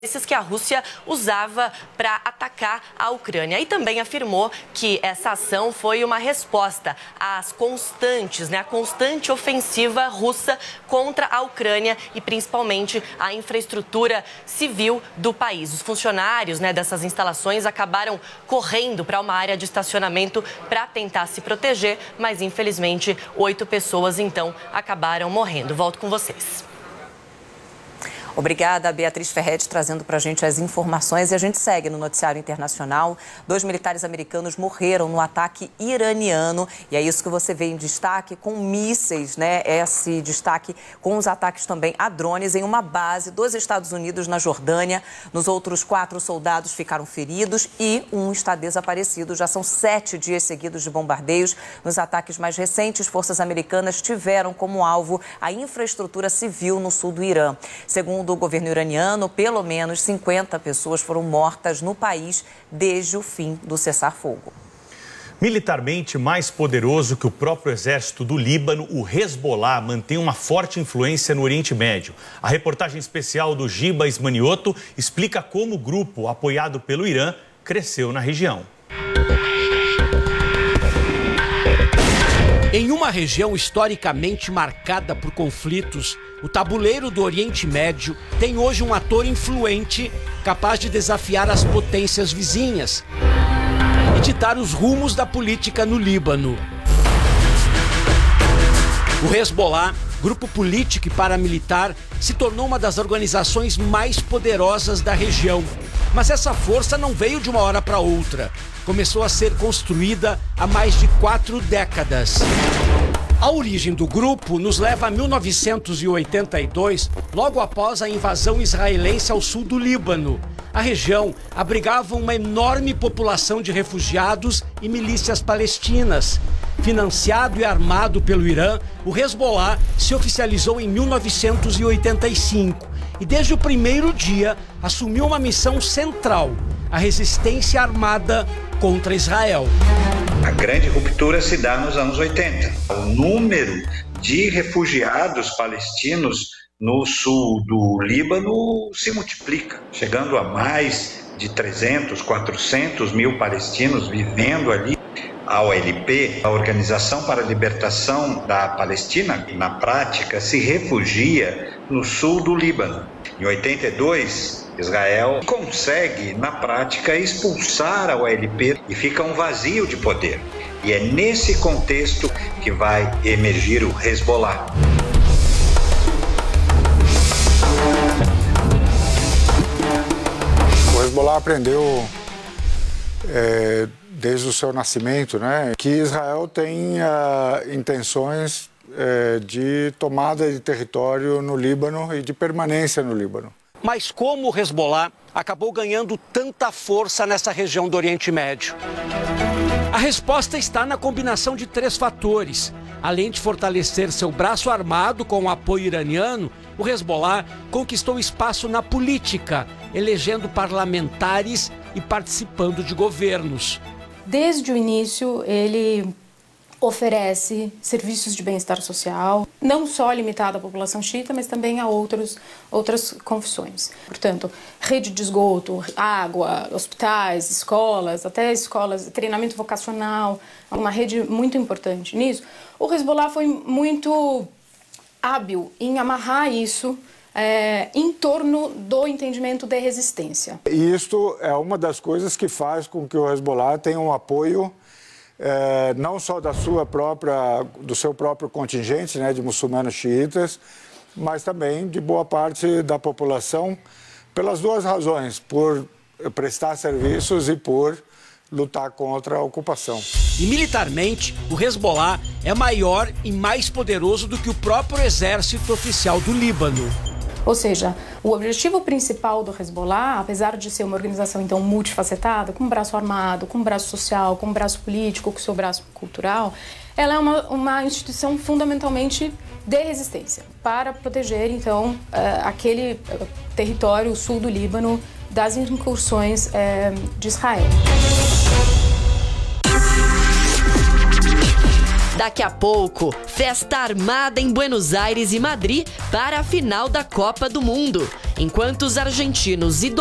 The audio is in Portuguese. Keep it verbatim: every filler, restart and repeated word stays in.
Esses que a Rússia usava para atacar a Ucrânia. E também afirmou que essa ação foi uma resposta às constantes, né, a constante ofensiva russa contra a Ucrânia e principalmente a infraestrutura civil do país. Os funcionários, né, dessas instalações acabaram correndo para uma área de estacionamento para tentar se proteger, mas infelizmente oito pessoas então acabaram morrendo. Volto com vocês. Obrigada, Beatriz Ferretti, trazendo para a gente as informações. E a gente segue no noticiário internacional. Dois militares americanos morreram no ataque iraniano. E é isso que você vê em destaque, com mísseis, né? Esse destaque com os ataques também a drones em uma base dos Estados Unidos na Jordânia. Nos outros quatro soldados ficaram feridos e um está desaparecido. Já são sete dias seguidos de bombardeios. Nos ataques mais recentes, forças americanas tiveram como alvo a infraestrutura civil no sul do Irã. Segundo do governo iraniano, pelo menos cinquenta pessoas foram mortas no país desde o fim do cessar-fogo. Militarmente mais poderoso que o próprio exército do Líbano, o Hezbollah mantém uma forte influência no Oriente Médio. A reportagem especial do Giba Ismanioto explica como o grupo, apoiado pelo Irã, cresceu na região. Em uma região historicamente marcada por conflitos, o tabuleiro do Oriente Médio tem hoje um ator influente capaz de desafiar as potências vizinhas e ditar os rumos da política no Líbano. O Hezbollah, grupo político e paramilitar, se tornou uma das organizações mais poderosas da região. Mas essa força não veio de uma hora para outra. Começou a ser construída há mais de quatro décadas. A origem do grupo nos leva a mil novecentos e oitenta e dois, logo após a invasão israelense ao sul do Líbano. A região abrigava uma enorme população de refugiados e milícias palestinas. Financiado e armado pelo Irã, o Hezbollah se oficializou em mil novecentos e oitenta e cinco e desde o primeiro dia assumiu uma missão central: a resistência armada contra Israel. A grande ruptura se dá nos anos oitenta. O número de refugiados palestinos no sul do Líbano se multiplica, chegando a mais de trezentos, quatrocentos mil palestinos vivendo ali. A O L P, a Organização para a Libertação da Palestina, na prática se refugia no sul do Líbano. Em oitenta e dois, Israel consegue, na prática, expulsar a O L P e fica um vazio de poder. E é nesse contexto que vai emergir o Hezbollah. O Hezbollah aprendeu, é, desde o seu nascimento, né, que Israel tem uh, intenções uh, de tomada de território no Líbano e de permanência no Líbano. Mas como o Hezbollah acabou ganhando tanta força nessa região do Oriente Médio? A resposta está na combinação de três fatores. Além de fortalecer seu braço armado com o apoio iraniano, o Hezbollah conquistou espaço na política, elegendo parlamentares e participando de governos. Desde o início, ele oferece serviços de bem-estar social, não só limitado à população xiita, mas também a outros, outras confissões. Portanto, rede de esgoto, água, hospitais, escolas, até escolas, treinamento vocacional, uma rede muito importante nisso. O Hezbollah foi muito hábil em amarrar isso É, em torno do entendimento de resistência. E isto é uma das coisas que faz com que o Hezbollah tenha um apoio é, não só da sua própria, do seu próprio contingente, né, de muçulmanos xiitas, mas também de boa parte da população, pelas duas razões: por prestar serviços e por lutar contra a ocupação. E militarmente, o Hezbollah é maior e mais poderoso do que o próprio exército oficial do Líbano. Ou seja, o objetivo principal do Hezbollah, apesar de ser uma organização então multifacetada, com braço armado, com braço social, com braço político, com seu braço cultural, ela é uma, uma instituição fundamentalmente de resistência, para proteger então aquele território sul do Líbano das incursões de Israel. Daqui a pouco, festa armada em Buenos Aires e Madrid para a final da Copa do Mundo. enquanto os argentinos e